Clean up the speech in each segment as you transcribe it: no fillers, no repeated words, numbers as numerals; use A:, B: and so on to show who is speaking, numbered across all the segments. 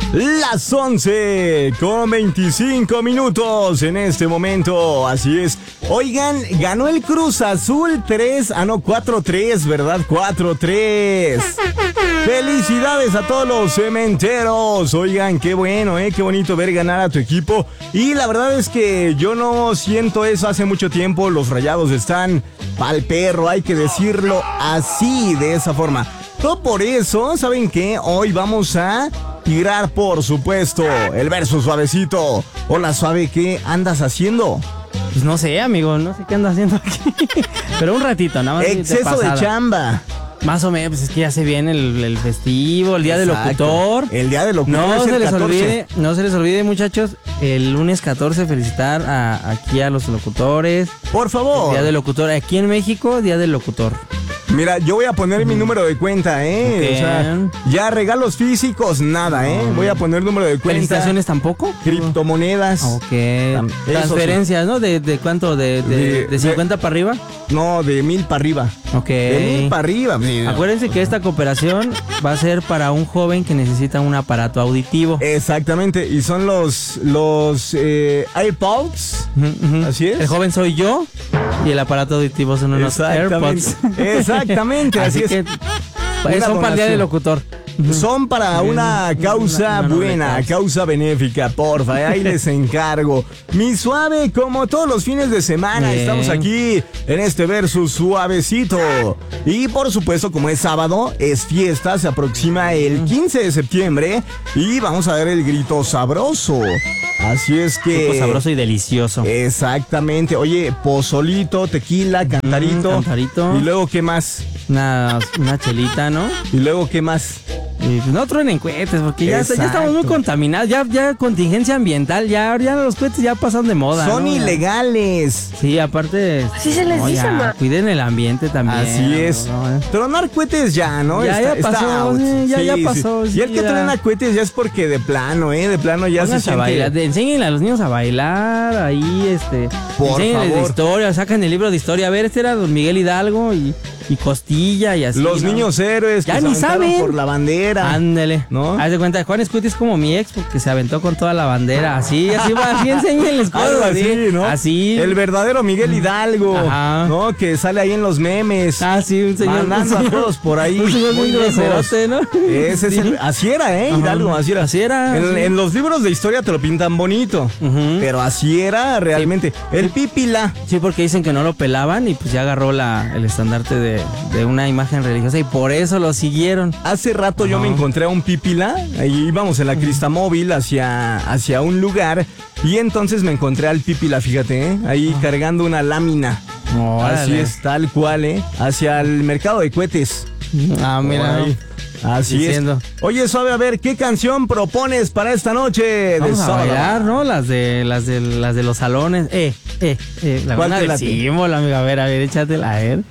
A: Las 11:25 en este momento, así es. Oigan, ganó el Cruz Azul 4-3, ¿verdad? 4-3. Felicidades a todos los cementeros. Oigan, qué bueno, qué bonito ver ganar a tu equipo. Y la verdad es que yo no siento eso hace mucho tiempo. Los Rayados están pa'l perro, hay que decirlo así, de esa forma. Todo por eso, ¿saben qué? Hoy vamos a tirar, por supuesto, el verso suavecito. Hola, suave, ¿qué andas haciendo?
B: Pues no sé, amigo, no sé qué ando haciendo aquí. Pero un ratito, nada más.
A: Exceso de chamba.
B: Más o menos, pues es que ya se viene el festivo, el día del locutor.
A: El día del locutor.
B: No se les olvide, muchachos, el lunes 14 felicitar aquí a los locutores.
A: Por favor.
B: El día del locutor, aquí en México, día del locutor.
A: Mira, yo voy a poner mi número de cuenta,
B: Okay.
A: O sea, ya regalos físicos, nada, Voy a poner número de cuenta.
B: ¿Felicitaciones tampoco?
A: Criptomonedas.
B: Ok. Transferencias, sí. ¿No? ¿De cuánto? ¿De 50 para arriba?
A: No, de 1000 para arriba.
B: Ok.
A: De 1000 para arriba.
B: Acuérdense que esta cooperación va a ser para un joven que necesita un aparato auditivo.
A: Exactamente, y son los AirPods. Así es.
B: El joven soy yo y el aparato auditivo son unos AirPods.
A: Exactamente, así es.
B: Son para el día del locutor.
A: Son para una causa buena, causa benéfica, porfa, ahí les encargo. Mi suave, como todos los fines de semana, estamos aquí en este versus suavecito. Y por supuesto, como es sábado, es fiesta, se aproxima el 15 de septiembre y vamos a dar el grito sabroso. Así es que...
B: Grito sabroso y delicioso.
A: Exactamente. Oye, pozolito, tequila, cantarito.
B: Cantarito.
A: ¿Y luego qué más?
B: Una chelita, ¿no?
A: ¿Y luego qué más?
B: No truenen cohetes, porque ya estamos muy contaminados. Ya contingencia ambiental, ya los cohetes ya pasan de moda.
A: Son ilegales.
B: Sí, aparte.
C: Así se les dice, ma.
B: Cuiden el ambiente también.
A: Así es. Tronar cohetes ya, ¿no?
B: Ya pasó. Ya pasó.
A: Y el que truena cohetes ya es porque de plano, De plano ya se siente.
B: A bailar. Enséñenle a los niños a bailar. Ahí, enséñenles de historia. Sacan el libro de historia. A ver, este era Don Miguel Hidalgo y Costilla y así.
A: Los niños héroes
B: ya
A: que
B: ni
A: se aventaron
B: saben
A: por la bandera.
B: Ándale,
A: ¿no?
B: Haz de cuenta, Juan Escuti es como mi ex porque se aventó con toda la bandera. Así enséñenles cosas.
A: Algo así, ¿no?
B: Así.
A: El verdadero Miguel Hidalgo.
B: Ajá.
A: ¿No? Que sale ahí en los memes.
B: Sí, un señor.
A: Mandando a todos por ahí.
B: Un señor muy groserote, ¿no?
A: Ese es así era, Hidalgo, así era.
B: Así era.
A: En los libros de historia te lo pintan bonito. Pero así era realmente. El Pípila.
B: Sí, porque dicen que no lo pelaban y pues ya agarró el estandarte de una imagen religiosa y por eso lo siguieron.
A: Hace rato yo me encontré a un Pípila, ahí íbamos en la Cristamóvil hacia un lugar y entonces me encontré al Pípila, fíjate, ahí cargando una lámina. Así es, tal cual, hacia el mercado de cohetes.
B: Mira.
A: Así es. Oye, suave, a ver, ¿qué canción propones para esta noche?
B: Vamos a bailar, ¿no? Las de los salones.
A: ¿Cuál te late?
B: Símbolo, amigo. A ver, échatela, a ver.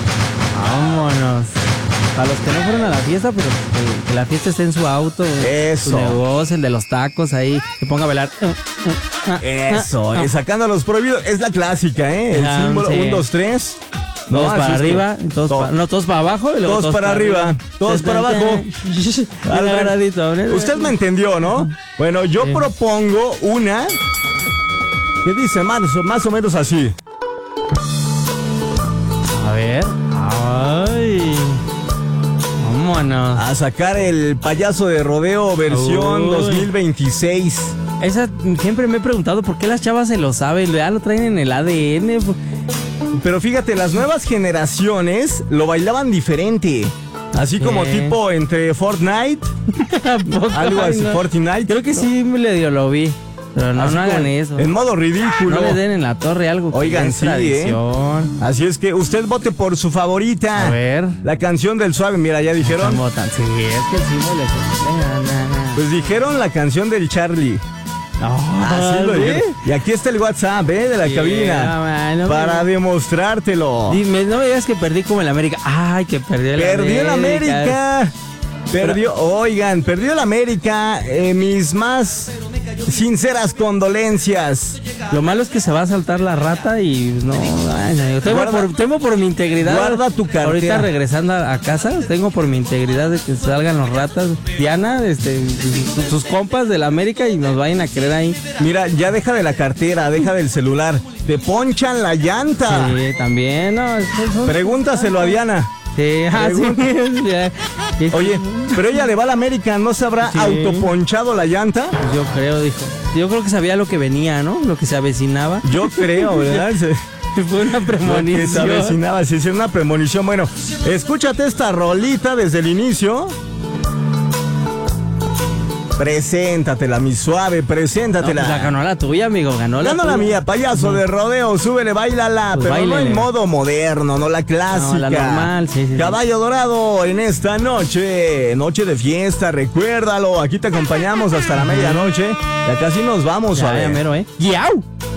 B: Vámonos. Para los que no fueron a la fiesta, pero que la fiesta esté en su auto.
A: Eso.
B: Su negocio, el de los tacos ahí. Se ponga a bailar.
A: Eso. Sacando a los prohibidos. Es la clásica, El símbolo. 1, 2, 3.
B: Todos para arriba, todos para abajo y luego
A: todos para arriba, todos para abajo. Usted me entendió, ¿no? Bueno, yo propongo una que dice más o menos así.
B: A ver. Ay. Vámonos.
A: A sacar el payaso de rodeo versión 2026.
B: Esa siempre me he preguntado por qué las chavas se lo saben, ya lo traen en el ADN.
A: Pero fíjate, las nuevas generaciones lo bailaban diferente. Así como tipo entre Fortnite. Algo así, no. Fortnite.
B: Creo que sí lo vi. Pero no hagan eso.
A: En modo ridículo.
B: No le den en la torre algo.
A: Oigan, sí, tradición. Así es que usted vote por su favorita.
B: A ver.
A: La canción del suave, mira, ya dijeron.
B: Sí, es que sí
A: Pues dijeron la canción del Charlie. Así lo dijeron. Y aquí está el WhatsApp, de la cabina. Para demostrártelo.
B: Dime, no me digas que perdí como el América. Ay, que perdió el América.
A: Perdió el América. Perdió el América. Mis más sinceras condolencias.
B: Lo malo es que se va a saltar la rata y no, temo por mi integridad.
A: Guarda tu cartera.
B: Ahorita regresando a casa, tengo por mi integridad de que salgan los ratas. Diana, sus compas de la América y nos vayan a querer ahí.
A: Mira, ya deja de la cartera, deja del celular. Te ponchan la llanta.
B: Sí, también, no.
A: Pregúntaselo a Diana.
B: Sí, sí.
A: Oye, pero ella le va a la América, ¿no se habrá autoponchado la llanta?
B: Pues yo creo, dijo. Yo creo que sabía lo que venía, ¿no? Lo que se avecinaba.
A: Yo creo, ¿verdad?
B: Fue una premonición.
A: Lo que se avecinaba, sí, es una premonición. Bueno, escúchate esta rolita desde el inicio. Preséntatela, mi suave, preséntatela.
B: No, pues ganó la tuya, amigo, ganó
A: la mía, payaso de rodeo, súbele, bailala, pues pero báilele. No en modo moderno, no la clásica.
B: No, la normal, sí.
A: Caballo Dorado en esta noche de fiesta, recuérdalo, aquí te acompañamos hasta la medianoche, ya casi nos vamos,
B: ya, mero, ¡Yau!